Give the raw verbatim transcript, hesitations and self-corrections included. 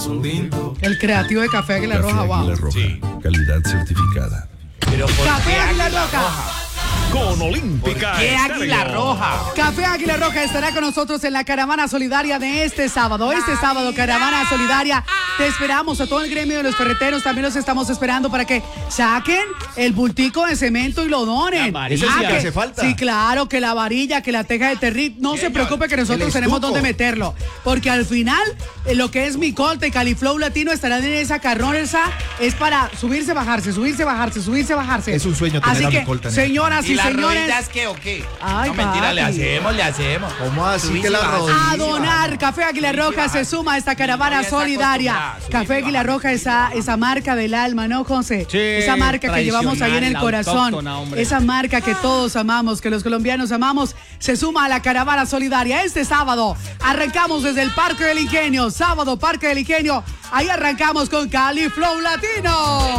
El creativo de Café Águila Roja, wow. Águila Roja, sí. Calidad certificada. Pero ¿por Café qué Águila Águila Roja? Roja? Con Olímpica. ¿Por qué Águila Estéreo. Roja? Café Águila Roja estará con nosotros en la caravana solidaria de este sábado. Este sábado, caravana solidaria. Te esperamos a todo el gremio de los ferreteros. También los estamos esperando para que saquen el bultico de cemento y lo donen. Eso sí Ah, que que- hace falta. Sí, claro, que la varilla, que la teja de terril. No se preocupe que nosotros tenemos donde meterlo. Porque al final, eh, lo que es mi Colte y Califlow Latino estarán en esa carroza. Es para subirse, bajarse, subirse, bajarse, subirse, bajarse. Es un sueño tener Así a mi que, Colte, ¿no? señoras y, ¿Y las señores, rodillas qué o qué? Ay, no, mentira, le papi. hacemos, le hacemos. ¿Cómo así Subir que y la bajar. rodilla? a donar. Café Águila Roja se suma a esta caravana Mi novia está solidaria. acostumbrada, subir Café y Águila bajar. Roja, esa, esa marca del alma, ¿no, José? Sí, Esa marca que llevamos ahí en el tradicional, corazón. autóctona, hombre. Esa marca que todos amamos, que los colombianos amamos, se suma a la caravana solidaria. Este sábado arrancamos desde el Parque del Ingenio. Sábado, Parque del Ingenio. Ahí arrancamos con Califlow Latino.